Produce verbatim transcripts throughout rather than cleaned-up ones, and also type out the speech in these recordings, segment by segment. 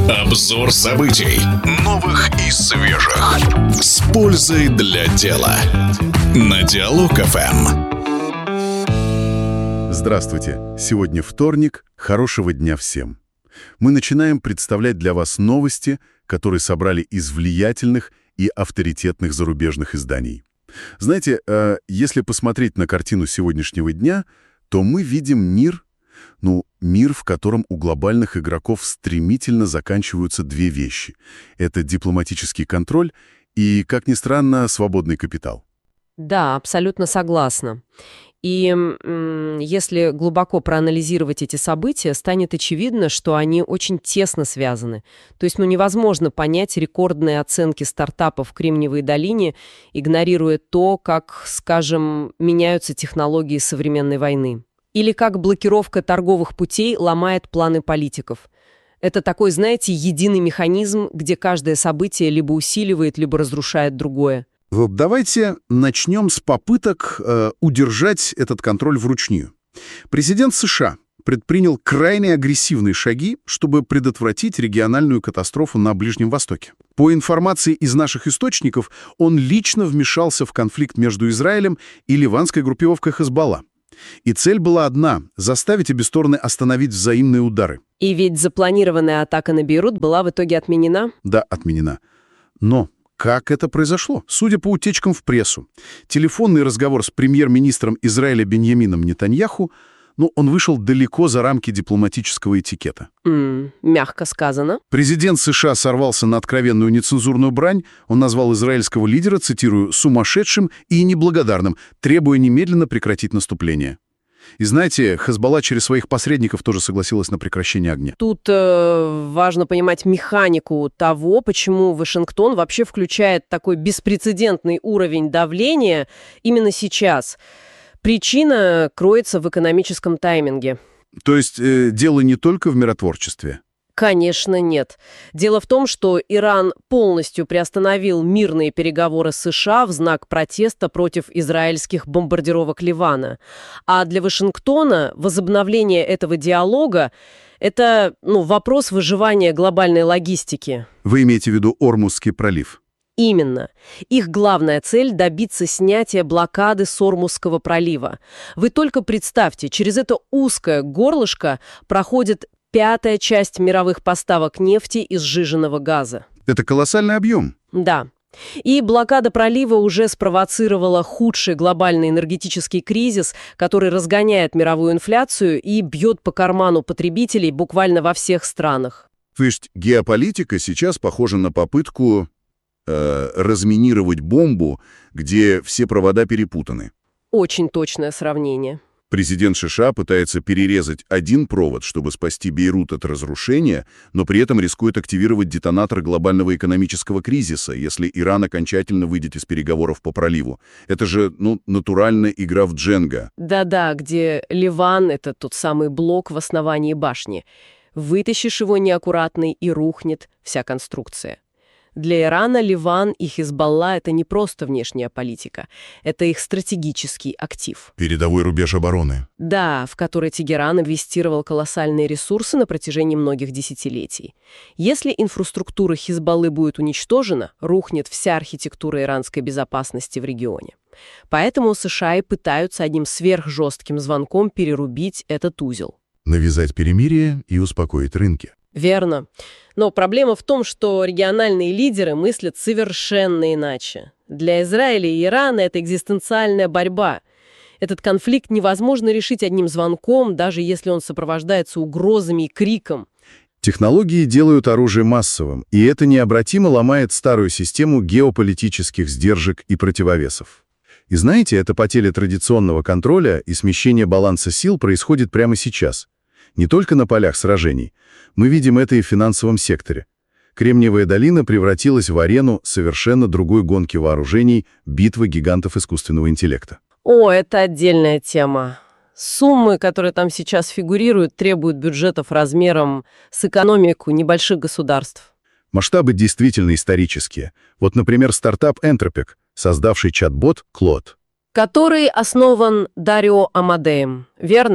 Обзор событий, новых и свежих, с пользой для дела. На Диалог эф эм. Здравствуйте. Сегодня вторник. Хорошего дня всем. Мы начинаем представлять для вас новости, которые собрали из влиятельных и авторитетных зарубежных изданий. Знаете, если посмотреть на картину сегодняшнего дня, то мы видим мир, ну, мир, в котором у глобальных игроков стремительно заканчиваются две вещи. Это дипломатический контроль и, как ни странно, свободный капитал. Да, абсолютно согласна. И м, если глубоко проанализировать эти события, станет очевидно, что они очень тесно связаны. То есть ну, невозможно понять рекордные оценки стартапов в Кремниевой долине, игнорируя то, как, скажем, меняются технологии современной войны. Или как блокировка торговых путей ломает планы политиков. Это такой, знаете, единый механизм, где каждое событие либо усиливает, либо разрушает другое. Давайте начнем с попыток э, удержать этот контроль вручную. Президент США предпринял крайне агрессивные шаги, чтобы предотвратить региональную катастрофу на Ближнем Востоке. По информации из наших источников, он лично вмешался в конфликт между Израилем и ливанской группировкой Хезболла. И цель была одна — заставить обе стороны остановить взаимные удары. И ведь запланированная атака на Бейрут была в итоге отменена? Да, отменена. Но как это произошло? Судя по утечкам в прессу, телефонный разговор с премьер-министром Израиля Биньямином Нетаньяху, ну, он вышел далеко за рамки дипломатического этикета. Mm, мягко сказано. Президент США сорвался на откровенную нецензурную брань. Он назвал израильского лидера, цитирую, «сумасшедшим и неблагодарным», требуя немедленно прекратить наступление. И знаете, Хезболла через своих посредников тоже согласилась на прекращение огня. Тут э, важно понимать механику того, почему Вашингтон вообще включает такой беспрецедентный уровень давления именно сейчас. Причина кроется в экономическом тайминге. То есть э, дело не только в миротворчестве? Конечно, нет. Дело в том, что Иран полностью приостановил мирные переговоры с США в знак протеста против израильских бомбардировок Ливана. А для Вашингтона возобновление этого диалога – это ну, вопрос выживания глобальной логистики. Вы имеете в виду Ормузский пролив? Именно. Их главная цель – добиться снятия блокады Ормузского пролива. Вы только представьте, через это узкое горлышко проходит пятая часть мировых поставок нефти и сжиженного газа. Это колоссальный объем. Да. И блокада пролива уже спровоцировала худший глобальный энергетический кризис, который разгоняет мировую инфляцию и бьет по карману потребителей буквально во всех странах. То есть геополитика сейчас похожа на попытку э, разминировать бомбу, где все провода перепутаны. Очень точное сравнение. Президент США пытается перерезать один провод, чтобы спасти Бейрут от разрушения, но при этом рискует активировать детонатор глобального экономического кризиса, если Иран окончательно выйдет из переговоров по проливу. Это же, ну, натуральная игра в Дженга. Да-да, где Ливан — это тот самый блок в основании башни. Вытащишь его неаккуратный, и рухнет вся конструкция. Для Ирана Ливан и Хезболла – это не просто внешняя политика, это их стратегический актив. Передовой рубеж обороны. Да, в который Тегеран инвестировал колоссальные ресурсы на протяжении многих десятилетий. Если инфраструктура Хезболлы будет уничтожена, рухнет вся архитектура иранской безопасности в регионе. Поэтому США и пытаются одним сверхжестким звонком перерубить этот узел. Навязать перемирие и успокоить рынки. Верно. Но проблема в том, что региональные лидеры мыслят совершенно иначе. Для Израиля и Ирана это экзистенциальная борьба. Этот конфликт невозможно решить одним звонком, даже если он сопровождается угрозами и криком. Технологии делают оружие массовым, и это необратимо ломает старую систему геополитических сдержек и противовесов. И знаете, эта потеря традиционного контроля и смещение баланса сил происходит прямо сейчас. Не только на полях сражений. Мы видим это и в финансовом секторе. Кремниевая долина превратилась в арену совершенно другой гонки вооружений, битвы гигантов искусственного интеллекта. О, это отдельная тема. Суммы, которые там сейчас фигурируют, требуют бюджетов размером с экономику небольших государств. Масштабы действительно исторические. Вот, например, стартап Entropik, создавший чат-бот Claude. Который основан Дарио Амадеем, верно?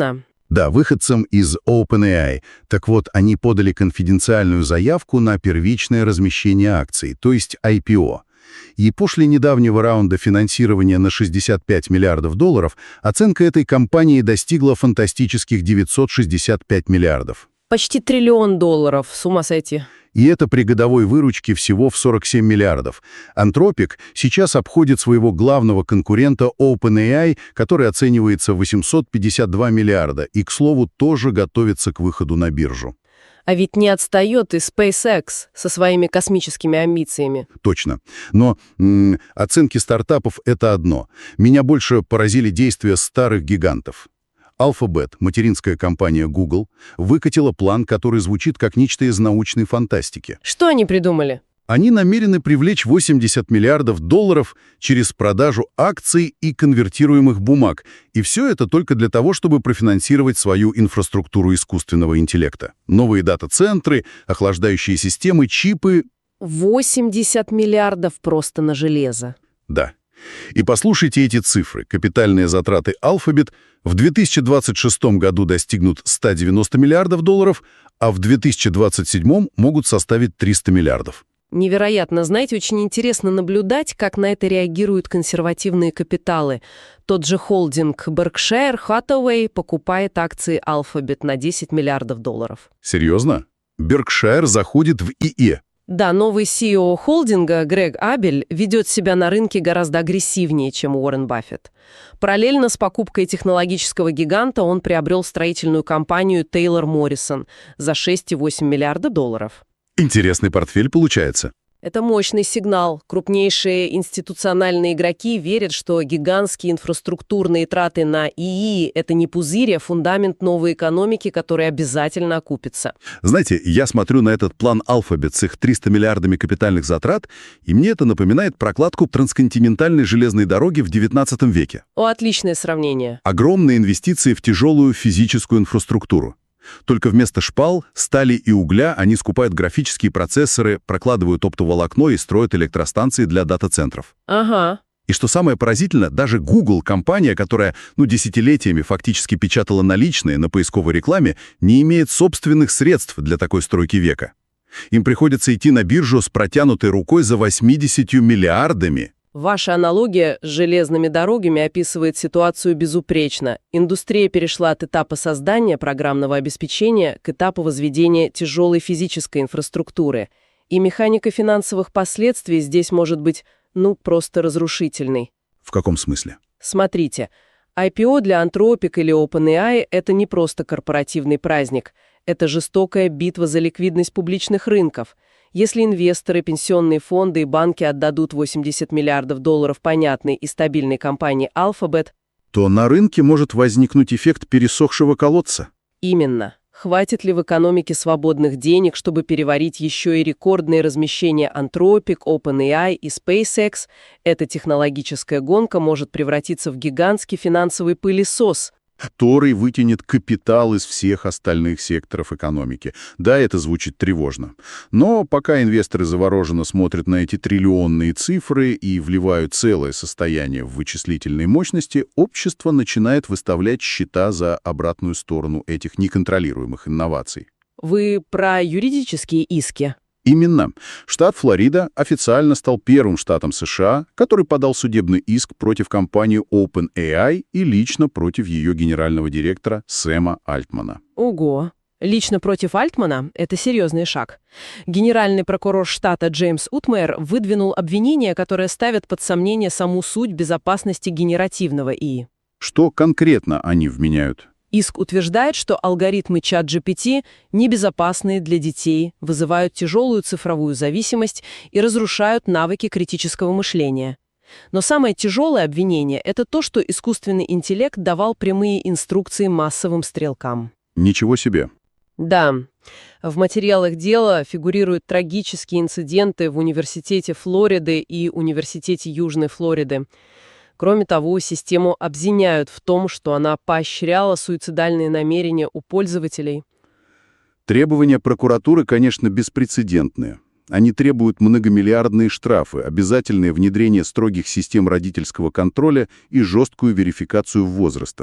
Да, выходцам из OpenAI. Так вот, они подали конфиденциальную заявку на первичное размещение акций, то есть ай пи о. И после недавнего раунда финансирования на шестьдесят пять миллиардов долларов оценка этой компании достигла фантастических девятьсот шестьдесят пять миллиардов. Почти триллион долларов, с ума сойти. И это при годовой выручке всего в сорок семь миллиардов. Anthropic сейчас обходит своего главного конкурента OpenAI, который оценивается в восемьсот пятьдесят два миллиарда, и, к слову, тоже готовится к выходу на биржу. А ведь не отстает и SpaceX со своими космическими амбициями. Точно. Но м, оценки стартапов — это одно. Меня больше поразили действия старых гигантов. Alphabet, материнская компания Google, выкатила план, который звучит как нечто из научной фантастики. Что они придумали? Они намерены привлечь восемьдесят миллиардов долларов через продажу акций и конвертируемых бумаг. И все это только для того, чтобы профинансировать свою инфраструктуру искусственного интеллекта. Новые дата-центры, охлаждающие системы, чипы. восемьдесят миллиардов просто на железо. Да. И послушайте эти цифры. Капитальные затраты Alphabet в две тысячи двадцать шестом году достигнут ста девяноста миллиардов долларов, а в две тысячи двадцать седьмом могут составить триста миллиардов. Невероятно. Знаете, очень интересно наблюдать, как на это реагируют консервативные капиталы. Тот же холдинг Berkshire Hathaway покупает акции Alphabet на десять миллиардов долларов. Серьезно? Berkshire заходит в ИИ. Да, новый си и о холдинга Грег Абель ведет себя на рынке гораздо агрессивнее, чем Уоррен Баффет. Параллельно с покупкой технологического гиганта он приобрел строительную компанию Taylor Morrison за шесть целых восемь десятых миллиарда долларов. Интересный портфель получается. Это мощный сигнал. Крупнейшие институциональные игроки верят, что гигантские инфраструктурные траты на ИИ – это не пузырь, а фундамент новой экономики, который обязательно окупится. Знаете, я смотрю на этот план Alphabet с их тремястами миллиардами капитальных затрат, и мне это напоминает прокладку трансконтинентальной железной дороги в девятнадцатом веке. О, отличное сравнение. Огромные инвестиции в тяжелую физическую инфраструктуру. Только вместо шпал, стали и угля они скупают графические процессоры, прокладывают оптоволокно и строят электростанции для дата-центров. Ага. И что самое поразительное, даже Google, компания, которая ну, десятилетиями фактически печатала наличные на поисковой рекламе, не имеет собственных средств для такой стройки века. Им приходится идти на биржу с протянутой рукой за восьмидесятью миллиардами. Ваша аналогия с железными дорогами описывает ситуацию безупречно. Индустрия перешла от этапа создания программного обеспечения к этапу возведения тяжелой физической инфраструктуры. И механика финансовых последствий здесь может быть, ну, просто разрушительной. В каком смысле? Смотрите, ай пи о для Anthropic или OpenAI – это не просто корпоративный праздник. Это жестокая битва за ликвидность публичных рынков. Если инвесторы, пенсионные фонды и банки отдадут восемьдесят миллиардов долларов понятной и стабильной компании Alphabet, то на рынке может возникнуть эффект пересохшего колодца. Именно. Хватит ли в экономике свободных денег, чтобы переварить еще и рекордные размещения Anthropic, OpenAI и SpaceX? Эта технологическая гонка может превратиться в гигантский финансовый пылесос, который вытянет капитал из всех остальных секторов экономики. Да, это звучит тревожно. Но пока инвесторы завороженно смотрят на эти триллионные цифры и вливают целое состояние в вычислительные мощности, общество начинает выставлять счета за обратную сторону этих неконтролируемых инноваций. Вы про юридические иски? Именно. Штат Флорида официально стал первым штатом США, который подал судебный иск против компании OpenAI и лично против ее генерального директора Сэма Альтмана. Ого! Лично против Альтмана – это серьезный шаг. Генеральный прокурор штата Джеймс Утмейер выдвинул обвинения, которые ставят под сомнение саму суть безопасности генеративного ИИ. Что конкретно они вменяют? Иск утверждает, что алгоритмы чат джи пи ти небезопасные для детей, вызывают тяжелую цифровую зависимость и разрушают навыки критического мышления. Но самое тяжелое обвинение – это то, что искусственный интеллект давал прямые инструкции массовым стрелкам. Ничего себе. Да. В материалах дела фигурируют трагические инциденты в Университете Флориды и Университете Южной Флориды. Кроме того, систему обвиняют в том, что она поощряла суицидальные намерения у пользователей. Требования прокуратуры, конечно, беспрецедентные. Они требуют многомиллиардные штрафы, обязательное внедрение строгих систем родительского контроля и жесткую верификацию возраста.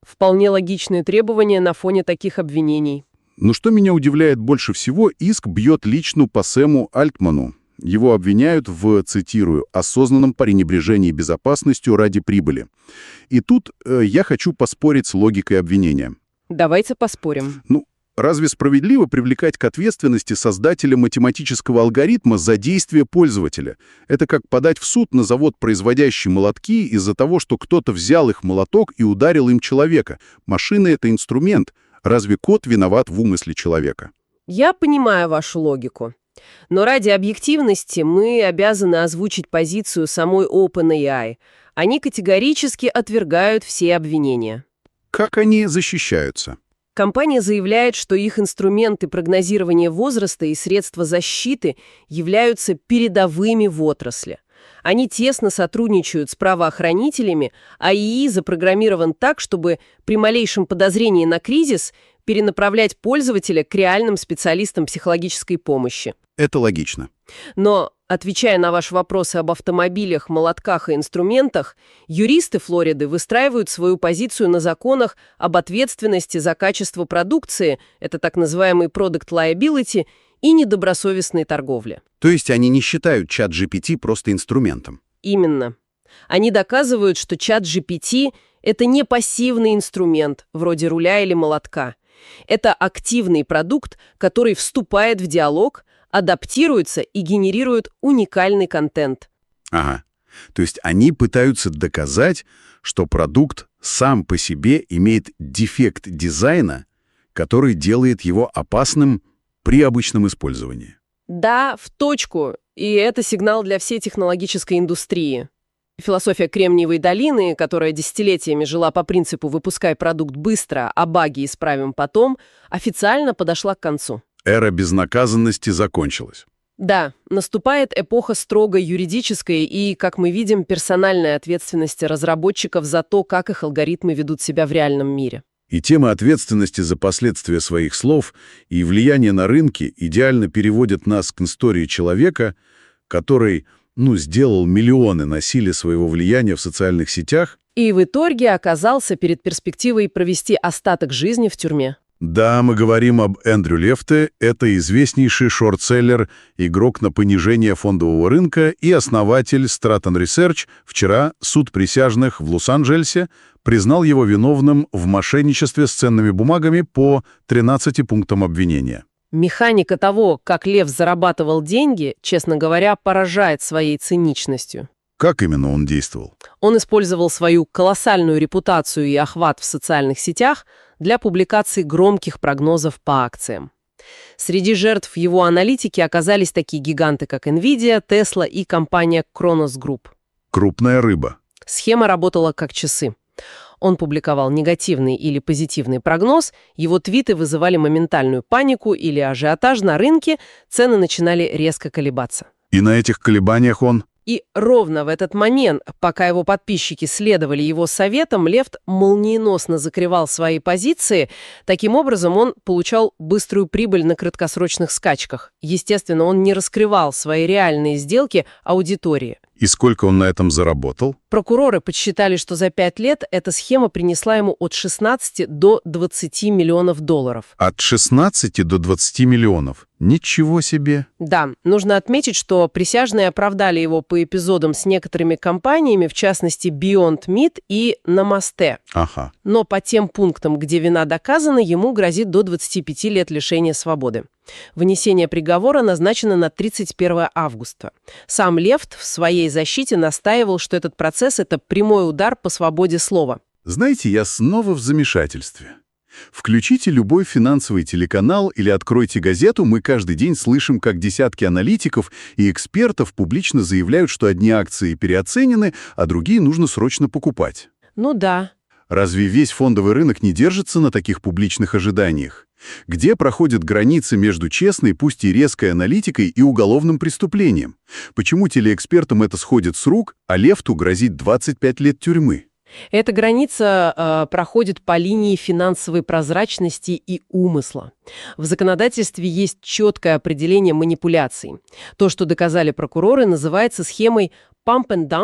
Вполне логичные требования на фоне таких обвинений. Но что меня удивляет больше всего, иск бьет лично по Сэму Альтману. Его обвиняют в, цитирую, «осознанном пренебрежении безопасностью ради прибыли». И тут э, я хочу поспорить с логикой обвинения. Давайте поспорим. Ну, разве справедливо привлекать к ответственности создателя математического алгоритма за действия пользователя? Это как подать в суд на завод, производящий молотки, из-за того, что кто-то взял их молоток и ударил им человека. Машина — это инструмент. Разве код виноват в умысле человека? Я понимаю вашу логику. Но ради объективности мы обязаны озвучить позицию самой OpenAI. Они категорически отвергают все обвинения. Как они защищаются? Компания заявляет, что их инструменты прогнозирования возраста и средства защиты являются передовыми в отрасли. Они тесно сотрудничают с правоохранителями, а ИИ запрограммирован так, чтобы при малейшем подозрении на кризис перенаправлять пользователя к реальным специалистам психологической помощи. Это логично. Но, отвечая на ваши вопросы об автомобилях, молотках и инструментах, юристы Флориды выстраивают свою позицию на законах об ответственности за качество продукции, это так называемый product liability, и недобросовестной торговле. То есть они не считают чат джи пи ти просто инструментом? Именно. Они доказывают, что чат джи пи ти – это не пассивный инструмент, вроде руля или молотка. Это активный продукт, который вступает в диалог, адаптируется и генерирует уникальный контент. Ага. То есть они пытаются доказать, что продукт сам по себе имеет дефект дизайна, который делает его опасным при обычном использовании. Да, в точку. И это сигнал для всей технологической индустрии. Философия Кремниевой долины, которая десятилетиями жила по принципу «выпускай продукт быстро, а баги исправим потом», официально подошла к концу. Эра безнаказанности закончилась. Да, наступает эпоха строго юридической и, как мы видим, персональной ответственности разработчиков за то, как их алгоритмы ведут себя в реальном мире. И тема ответственности за последствия своих слов и влияние на рынки идеально переводит нас к истории человека, который, ну, сделал миллионы на силе своего влияния в социальных сетях. И в итоге оказался перед перспективой провести остаток жизни в тюрьме. Да, мы говорим об Эндрю Лефте, это известнейший шортселлер, игрок на понижение фондового рынка и основатель Stratton Research. Вчера суд присяжных в Лос-Анджелесе признал его виновным в мошенничестве с ценными бумагами по тринадцати пунктам обвинения. Механика того, как Лев зарабатывал деньги, честно говоря, поражает своей циничностью. Как именно он действовал? Он использовал свою колоссальную репутацию и охват в социальных сетях для публикации громких прогнозов по акциям. Среди жертв его аналитики оказались такие гиганты, как Nvidia, Tesla и компания Kronos Group. Крупная рыба. Схема работала как часы. Он публиковал негативный или позитивный прогноз, его твиты вызывали моментальную панику или ажиотаж на рынке, цены начинали резко колебаться. И на этих колебаниях он... И ровно в этот момент, пока его подписчики следовали его советам, Лефт молниеносно закрывал свои позиции. Таким образом, он получал быструю прибыль на краткосрочных скачках. Естественно, он не раскрывал свои реальные сделки аудитории. И сколько он на этом заработал? Прокуроры подсчитали, что за пять лет эта схема принесла ему от шестнадцати до двадцати миллионов долларов. От шестнадцати до двадцати миллионов. Ничего себе! Да, нужно отметить, что присяжные оправдали его по эпизодам с некоторыми компаниями, в частности Beyond Meat и Namaste. Ага. Но по тем пунктам, где вина доказана, ему грозит до двадцати пяти лет лишения свободы. Вынесение приговора назначено на тридцать первое августа. Сам Лефт в своей защите настаивал, что этот процесс – это прямой удар по свободе слова. Знаете, я снова в замешательстве. Включите любой финансовый телеканал или откройте газету, мы каждый день слышим, как десятки аналитиков и экспертов публично заявляют, что одни акции переоценены, а другие нужно срочно покупать. Ну да. Разве весь фондовый рынок не держится на таких публичных ожиданиях? Где проходят границы между честной, пусть и резкой аналитикой и уголовным преступлением? Почему телеэкспертам это сходит с рук, а Лефту грозит двадцать пять лет тюрьмы? Эта граница э, проходит по линии финансовой прозрачности и умысла. В законодательстве есть четкое определение манипуляций. То, что доказали прокуроры, называется схемой pump and dump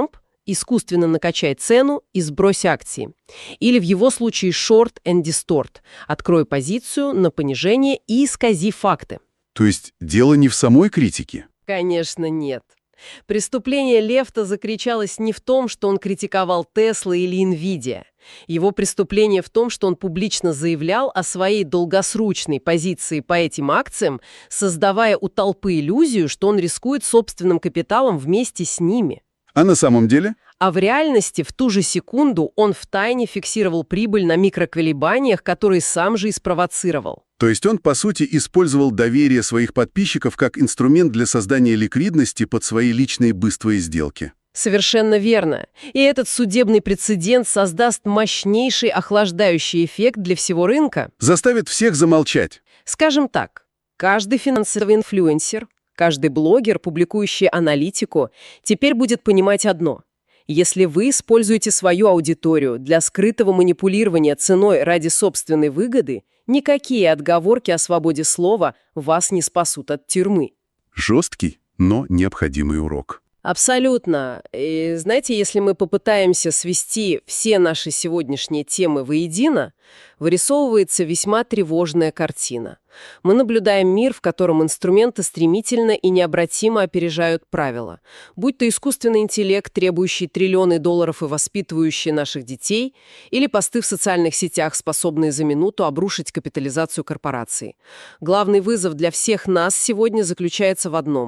искусственно накачай цену и сбрось акции. Или в его случае short and distort – открой позицию на понижение и искази факты. То есть дело не в самой критике? Конечно, нет. Преступление Лефта заключалось не в том, что он критиковал Тесла или Nvidia. Его преступление в том, что он публично заявлял о своей долгосрочной позиции по этим акциям, создавая у толпы иллюзию, что он рискует собственным капиталом вместе с ними. А на самом деле? А в реальности в ту же секунду он втайне фиксировал прибыль на микроколебаниях, которые сам же и спровоцировал. То есть он, по сути, использовал доверие своих подписчиков как инструмент для создания ликвидности под свои личные быстрые сделки. Совершенно верно. И этот судебный прецедент создаст мощнейший охлаждающий эффект для всего рынка. Заставит всех замолчать. Скажем так, каждый финансовый инфлюенсер, каждый блогер, публикующий аналитику, теперь будет понимать одно. Если вы используете свою аудиторию для скрытого манипулирования ценой ради собственной выгоды, никакие отговорки о свободе слова вас не спасут от тюрьмы. Жесткий, но необходимый урок. Абсолютно. И знаете, если мы попытаемся свести все наши сегодняшние темы воедино, вырисовывается весьма тревожная картина. Мы наблюдаем мир, в котором инструменты стремительно и необратимо опережают правила. Будь то искусственный интеллект, требующий триллионы долларов и воспитывающий наших детей, или посты в социальных сетях, способные за минуту обрушить капитализацию корпораций. Главный вызов для всех нас сегодня заключается в одном.